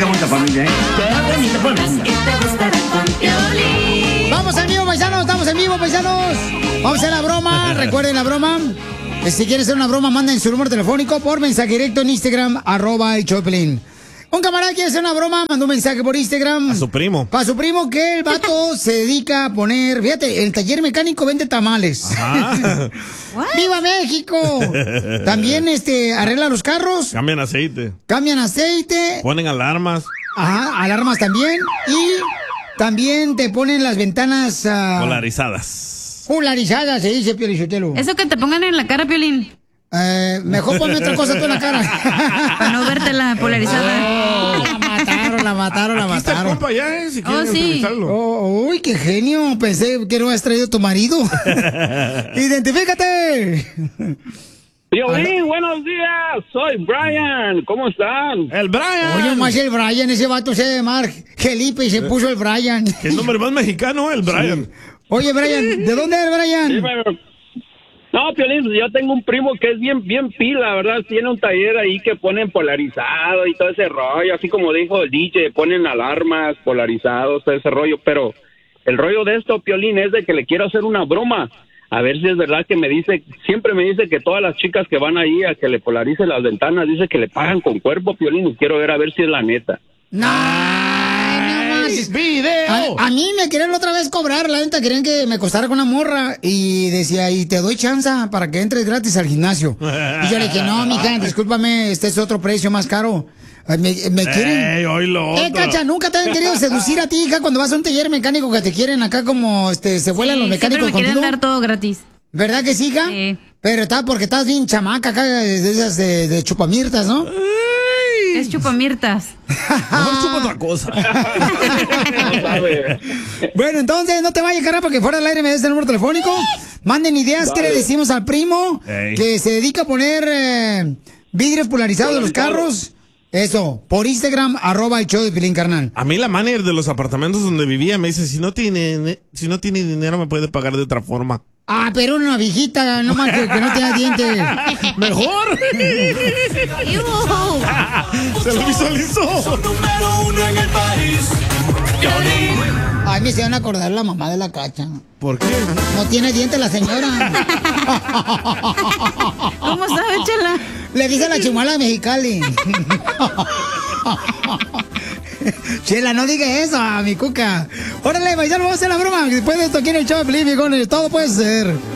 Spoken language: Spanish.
qué bonita familia, ¿eh? Qué bonita familia. Vamos en vivo, paisanos, estamos en vivo, paisanos. Vamos a hacer la broma, recuerden la broma. Si quieren hacer una broma, manden su número telefónico por mensaje directo en Instagram, @el-Choplin. Un camarada quiere hacer una broma, mandó un mensaje por Instagram. A su primo. Para su primo, que el vato se dedica a poner, fíjate, el taller mecánico vende tamales. ¡Viva México! También arregla los carros. Cambian aceite. Cambian aceite. Ponen alarmas. Ajá, alarmas también. Y también te ponen las ventanas polarizadas. Polarizadas, se dice, Piolín Sotelo. Eso que te pongan en la cara, Piolín. Mejor ponme otra cosa tú en la cara. Para no verte la polarizada. La mataron. Aquí está el compa ya, si quieren utilizarlo. Uy, qué genio. Pensé que no habías traído a tu marido. ¡Identifícate! Piolín, buenos días. Soy Brian. ¿Cómo están? El Brian. Oye, más el Brian. Ese vato se llama Felipe y se puso el Brian. ¿Qué nombre más mexicano, el Brian? Sí. Oye, Brian, ¿de dónde eres, Brian? Sí, no, Piolín, yo tengo un primo que es bien pila, ¿verdad? Tiene un taller ahí que ponen polarizado y todo ese rollo, así como dijo el DJ, ponen alarmas, polarizados, todo ese rollo, pero el rollo de esto, Piolín, es de que le quiero hacer una broma, a ver si es verdad que siempre me dice que todas las chicas que van ahí a que le polarice las ventanas, dice que le pagan con cuerpo, Piolín, y quiero ver a ver si es la neta. ¡Video! A mí me querían otra vez cobrar, la neta, querían que me costara con una morra y decía, y te doy chance para que entres gratis al gimnasio. Y yo le dije, no, mija, discúlpame, este es otro precio más caro. Me quieren... Cacha, nunca te han querido seducir a ti, hija, cuando vas a un taller mecánico que te quieren acá como se vuelan los mecánicos me contigo. quieren dar todo gratis. ¿Verdad que sí, hija? Sí. Pero porque estás bien chamaca acá, de esas de chupamirtas, ¿no? Es chupamirtas. No chupa otra cosa. Bueno, entonces no te vayas, carnal, porque fuera del aire me des el número telefónico. Manden ideas que le decimos al primo que se dedica a poner vidrios polarizados de los carros. Eso, por Instagram, @el show de Pilín, carnal. A mí la manager de los apartamentos donde vivía me dice, si no tiene dinero me puede pagar de otra forma. Ah, pero una viejita, no más que no tenga dientes. ¡Mejor! ¡Se lo visualizó! Número 1 en el país. Piolín. Ay, me se van a acordar la mamá de la Cacha. ¿Por qué? No tiene dientes la señora. ¿Cómo sabe, Chela? Le dice la chimuela de Mexicali. Chela, no diga eso a mi cuca. Órale, ya vamos a hacer la broma. Después de esto aquí en el show de Pelín, todo puede ser.